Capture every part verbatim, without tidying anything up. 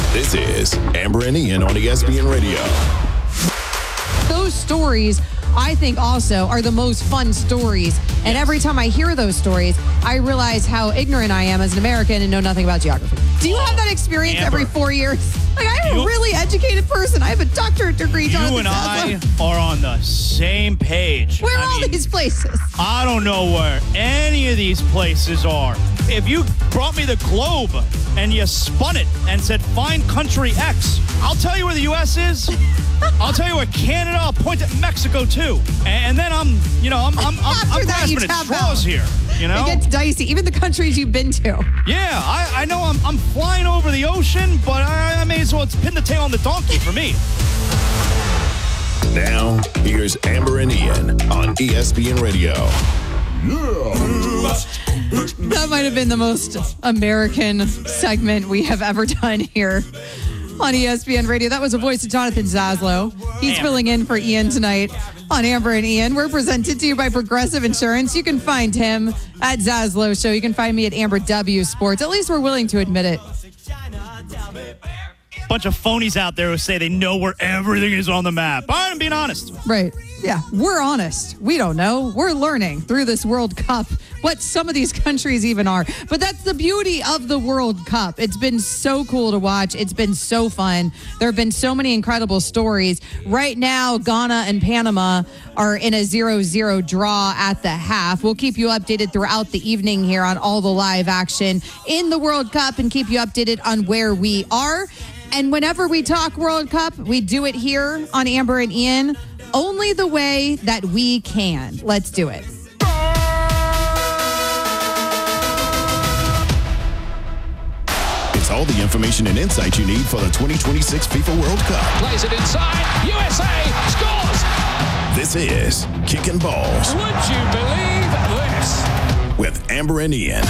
This is Amber and Ian on E S P N Radio. Those stories, I think, also are the most fun stories. And every time I hear those stories, I realize how ignorant I am as an American and know nothing about geography. Do you have that experience Amber. every four years? Like, I'm You- a really educated person. I have a doctorate degree. You Jonathan and I Saslow. are on the same page. Where are I all mean, these places? I don't know where any of these places are. If you brought me the globe and you spun it and said, find country X, I'll tell you where the U S is. I'll tell you where Canada, I'll point at Mexico too. And then I'm, you know, I'm I'm, I'm, After I'm that, you grasping at tap straws out. here. You know? It gets dicey. Even the countries you've been to. Yeah, I, I know I'm, I'm flying over the ocean, but I, I may as well pin the tail on the donkey for me. Now, here's Amber and Ian on E S P N Radio. That might have been the most American segment we have ever done here on E S P N Radio. That was the voice of Jonathan Saslow. He's Amber. filling in for Ian tonight on Amber and Ian. We're presented to you by Progressive Insurance. You can find him at Zaslow Show. You can find me at Amber W Sports. At least we're willing to admit it. Bunch of phonies out there who say they know where everything is on the map. All right, I'm being honest. Right. Yeah, we're honest. We don't know. We're learning through this World Cup what some of these countries even are. But that's the beauty of the World Cup. It's been so cool to watch. It's been so fun. There have been so many incredible stories. Right now, Ghana and Panama are in a zero zero draw at the half. We'll keep you updated throughout the evening here on all the live action in the World Cup and keep you updated on where we are. And whenever we talk World Cup, we do it here on Amber and Ian only the way that we can. Let's do it. It's all the information and insight you need for the twenty twenty-six FIFA World Cup. Plays it inside. U S A scores. This is Kicking Balls Would you believe this? with Amber and Ian.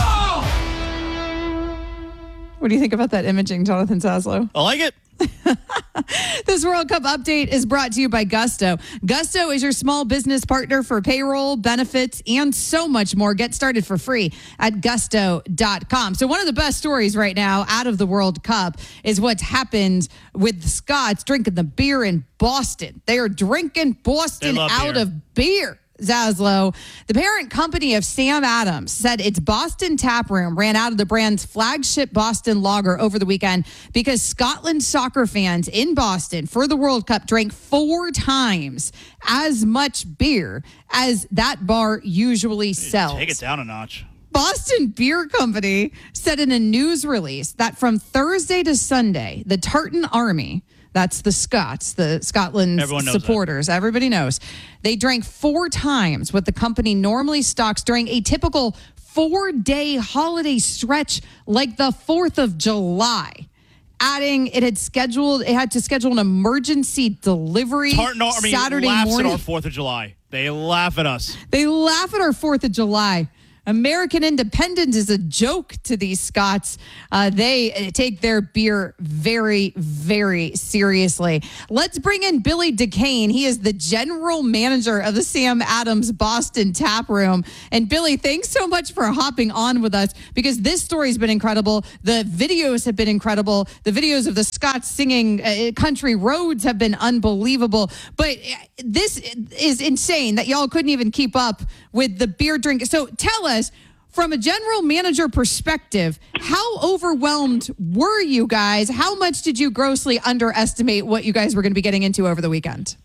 What do you think about that imaging, Jonathan Saslow? I like it. This World Cup update is brought to you by Gusto. Gusto is your small business partner for payroll, benefits, and so much more. Get started for free at gusto dot com. So one of the best stories right now out of the World Cup is what's happened with the Scots drinking the beer in Boston. They are drinking Boston They love out beer. of beer. Zaslow, the parent company of Sam Adams, said its Boston tap room ran out of the brand's flagship Boston lager over the weekend because Scotland soccer fans in Boston for the World Cup drank four times as much beer as that bar usually sells. Take it down a notch. Boston Beer Company said in a news release that from Thursday to Sunday, the Tartan Army, that's the Scots, the Scotland Everyone knows supporters, everybody knows, they drank four times what the company normally stocks during a typical four-day holiday stretch like the fourth of July. Adding, it had scheduled, it had to schedule an emergency delivery Tartan Army Saturday laughs morning. at our fourth of July. They laugh at us. They laugh at our fourth of July. American independence is a joke to these Scots. Uh, they take their beer very, very seriously. Let's bring in Billy DeCane. He is the general manager of the Sam Adams Boston Tap Room. And Billy, thanks so much for hopping on with us because this story's been incredible. The videos have been incredible. The videos of the Scots singing uh, Country Roads have been unbelievable. But this is insane that y'all couldn't even keep up with the beer drink. So tell us, from a general manager perspective, how overwhelmed were you guys? How much did you grossly underestimate what you guys were going to be getting into over the weekend?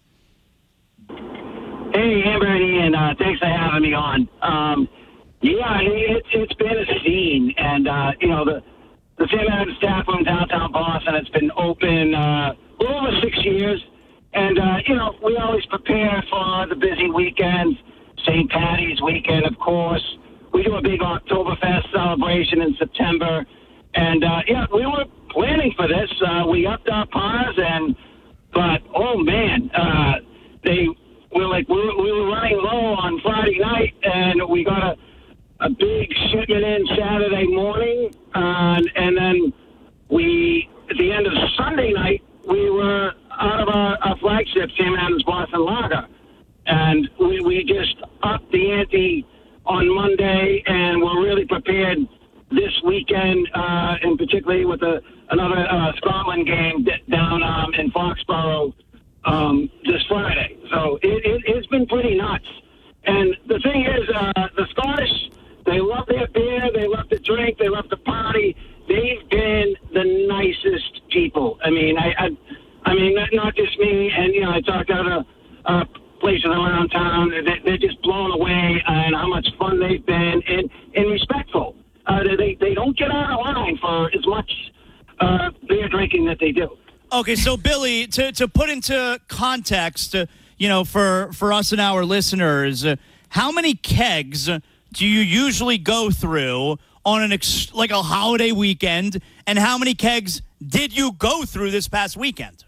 Hey, Amber and Ian, uh, thanks for having me on. Um, yeah, it, it's been a scene, and uh, you know the the Sam Adams Tap Room downtown Boston. It's been open uh, a little over six years, and uh, you know we always prepare for the busy weekends. Saint Patty's weekend, of course. We do a big Oktoberfest celebration in September. And, uh, yeah, we were planning for this. Uh, we upped our pars, and, but, oh, man, uh, they were like, we were, we were running low on Friday night, and we got a, a big shipment in Saturday morning. Uh, and then we, at the end of Sunday night, we were out of our, our flagship, Sam Adams Boston Lager. And we, we just upped the ante on Monday, and we're really prepared this week. weekend, uh, and particularly with a, another uh, Scotland game d- down um, in Foxborough um, this Friday. So it, it, it's been pretty nuts. And the thing is, uh, the Scottish, they love their beer, they love to drink, they love to party. They've been the nicest people. I mean, I, I, I mean, not, not just me. And you know, I talked to other uh, places around town. They, they're just blown away on how much fun they've been and, and respectful. Uh, they they don't get out of line for as much uh, beer drinking that they do. Okay, so Billy, to, to put into context, uh, you know, for, for us and our listeners, uh, how many kegs do you usually go through on an ex- like a holiday weekend, and how many kegs did you go through this past weekend?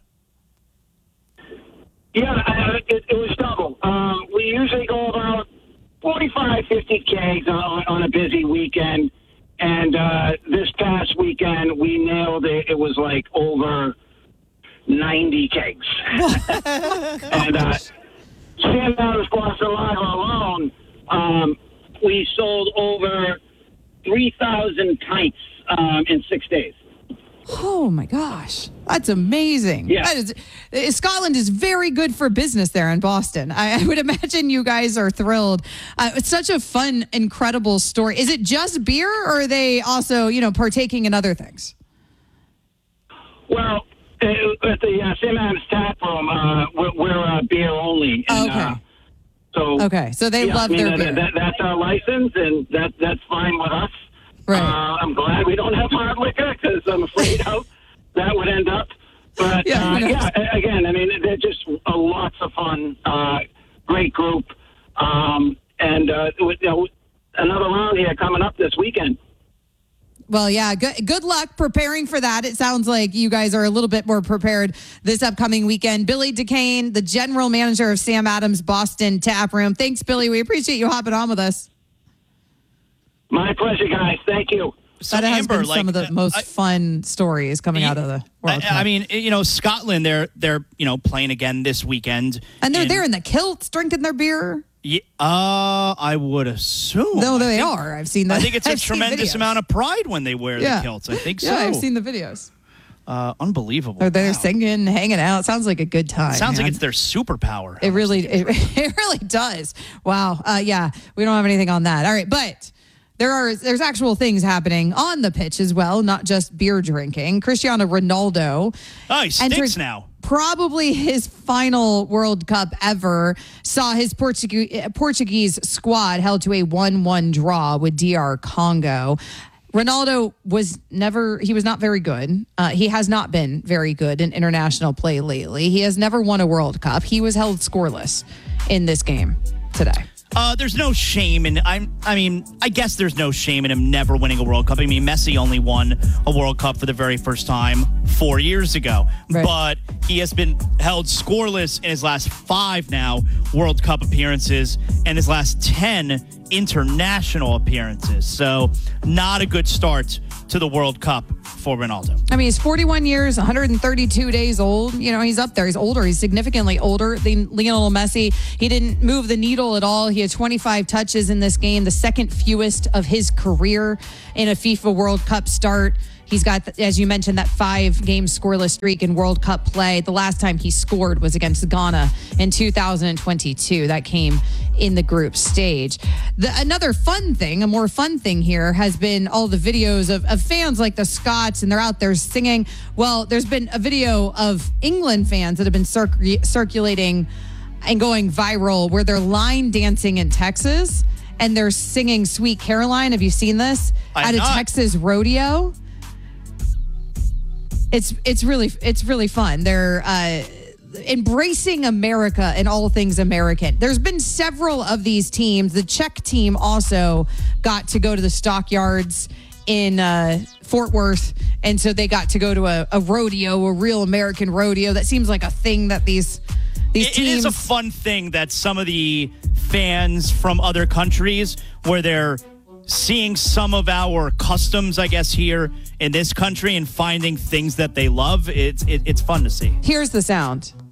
Yeah, uh, it, it was double. Um, we usually go about forty-five, fifty kegs on, on a busy weekend, and uh, this past weekend we nailed it. It was like over ninety kegs. And uh, Sam Adams Boston Lager alone, um, we sold over three thousand pints um, in six days. Oh my gosh, that's amazing. Yeah. That is, uh, Scotland is very good for business there in Boston. I, I would imagine you guys are thrilled. Uh, it's such a fun, incredible story. Is it just beer, or are they also, you know, partaking in other things? Well, uh, at the uh, Sam Adams Tap Room, uh, we're, we're uh, beer only. And, Okay. Uh, so Okay, so they yeah, love I mean, their uh, beer. That, that's our license, and that that's fine with us. Right. Uh, I'm glad we don't have hard liquor because I'm afraid how that would end up. But Yeah, uh, who knows? yeah, a- again, I mean, they're just uh, lots of fun. Uh, great group, um, and uh, with, you know, another round here coming up this weekend. Well, yeah, good, good luck preparing for that. It sounds like you guys are a little bit more prepared this upcoming weekend. Billy DeCane, the general manager of Sam Adams Boston Tap Room. Thanks, Billy. We appreciate you hopping on with us. My pleasure, guys. Thank you. So That has Amber, been some like, of the most I- fun stories coming out of the World I, Cup. I mean, you know, Scotland, they're they're you know playing again this weekend, and they're in- there in the kilts drinking their beer. Yeah, uh, I would assume. No, I they think- are. I've seen that. I think it's a I've seen tremendous videos. amount of pride when they wear Yeah. the kilts. I think so. Yeah, I've seen the videos. Uh, unbelievable. They're there Wow. singing, hanging out. Sounds like a good time. Sounds like man. it's their superpower. It really, it, it really does. Wow. Uh, yeah, we don't have anything on that. All right, but there are there's actual things happening on the pitch as well, not just beer drinking. Cristiano Ronaldo, Oh, he stinks entered now. probably his final World Cup ever, saw his Portuguese Portuguese squad held to a one one draw with D R Congo. Ronaldo was never, he was not very good. Uh, he has not been very good in international play lately. He has never won a World Cup. He was held scoreless in this game today. Uh, there's no shame in I'm. I mean, I guess there's no shame in him never winning a World Cup. I mean, Messi only won a World Cup for the very first time four years ago, Right. but he has been held scoreless in his last five now World Cup appearances and his last ten international appearances. So, not a good start to the World Cup for Ronaldo. I mean, he's forty-one years, one hundred thirty-two days old. You know, he's up there. He's older. He's significantly older than Lionel Messi. He didn't move the needle at all. He had twenty-five touches in this game, the second fewest of his career in a FIFA World Cup start. He's got, as you mentioned, that five-game scoreless streak in World Cup play. The last time he scored was against Ghana in two thousand twenty-two. That came in the group stage. The, another fun thing, a more fun thing here, has been all the videos of, of fans like the Scots, and they're out there singing. Well, there's been a video of England fans that have been circ- circulating and going viral where they're line dancing in Texas, and they're singing Sweet Caroline. Have you seen this? I'm At a not. Texas rodeo. It's it's really it's really fun. They're uh, embracing America and all things American. There's been several of these teams. The Czech team also got to go to the stockyards in uh, Fort Worth, and so they got to go to a, a rodeo, a real American rodeo. That seems like a thing that these these It, it teams. is a fun thing that some of the fans from other countries, where they're seeing some of our customs, I guess, here in this country and finding things that they love. It's it, it's fun to see. Here's the sound.